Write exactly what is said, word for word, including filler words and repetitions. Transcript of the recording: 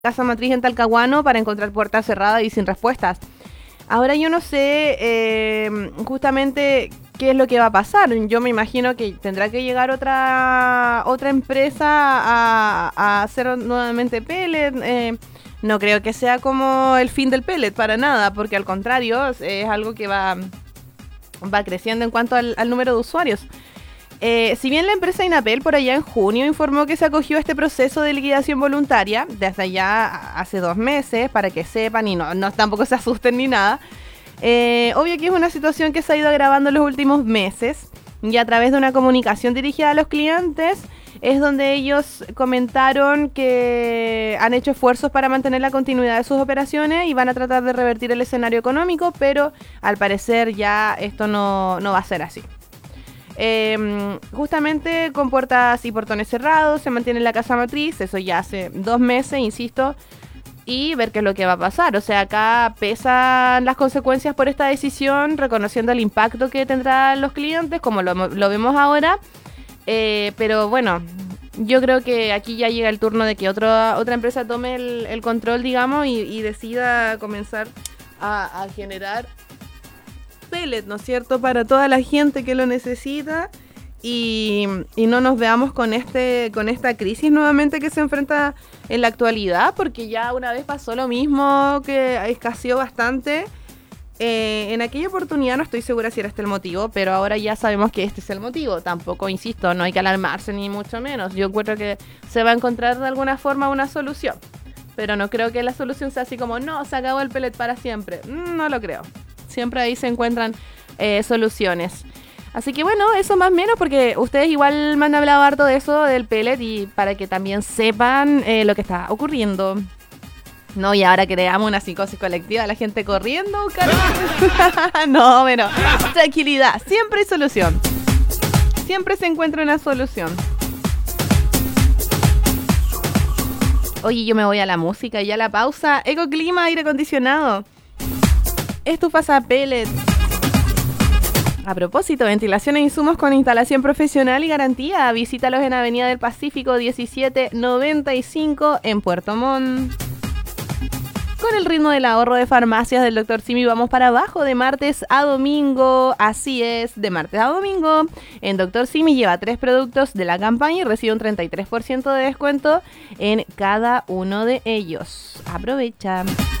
casa matriz en Talcahuano para encontrar puertas cerradas y sin respuestas. Ahora yo no sé eh, justamente qué es lo que va a pasar. Yo me imagino que tendrá que llegar otra otra empresa a, a hacer nuevamente pellet. Eh, no creo que sea como el fin del pellet para nada, porque al contrario es algo que va, va creciendo en cuanto al, al número de usuarios. Eh, si bien la empresa Inapel por allá en junio informó que se acogió a este proceso de liquidación voluntaria, desde allá hace dos meses, para que sepan y no, no tampoco se asusten ni nada, eh, obvio que es una situación que se ha ido agravando en los últimos meses y a través de una comunicación dirigida a los clientes es donde ellos comentaron que han hecho esfuerzos para mantener la continuidad de sus operaciones y van a tratar de revertir el escenario económico, pero al parecer ya esto no, no va a ser así. Eh, justamente con puertas y portones cerrados, se mantiene la casa matriz, eso ya hace dos meses, insisto, y ver qué es lo que va a pasar. O sea, acá pesan las consecuencias por esta decisión, reconociendo el impacto que tendrán los clientes, como lo, lo vemos ahora, eh, pero bueno, yo creo que aquí ya llega el turno de que otra otra empresa tome el, el control, digamos, y, y decida comenzar a, a generar pellet, ¿no es cierto?, para toda la gente que lo necesita y, y no nos veamos con este con esta crisis nuevamente que se enfrenta en la actualidad, porque ya una vez pasó lo mismo, que escaseó bastante. Eh, en aquella oportunidad no estoy segura si era este el motivo, pero ahora ya sabemos que este es el motivo. Tampoco, insisto, no hay que alarmarse ni mucho menos. Yo encuentro que se va a encontrar de alguna forma una solución, pero no creo que la solución sea así como, no, se acabó el pellet para siempre. No lo creo. Siempre ahí se encuentran eh, soluciones. Así que bueno, eso más o menos, porque ustedes igual me han hablado harto de eso, del pellet, y para que también sepan eh, lo que está ocurriendo. No, y ahora creamos una psicosis colectiva, la gente corriendo, no, bueno, tranquilidad, siempre hay solución. Siempre se encuentra una solución. Oye, yo me voy a la música y a la pausa. Ecoclima, aire acondicionado. Estufas a pellet. A propósito, ventilación e insumos con instalación profesional y garantía. Visítalos en Avenida del Pacífico diecisiete noventa y cinco en Puerto Montt. Con el ritmo del ahorro de farmacias del doctor Simi vamos para abajo de martes a domingo. Así es, de martes a domingo. En doctor Simi lleva tres productos de la campaña y recibe un treinta y tres por ciento de descuento en cada uno de ellos. Aprovecha.